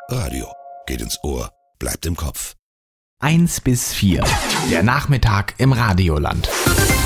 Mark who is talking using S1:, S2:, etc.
S1: Radio. Geht ins Ohr, bleibt im Kopf.
S2: 1 bis 4. Der Nachmittag im Radioland.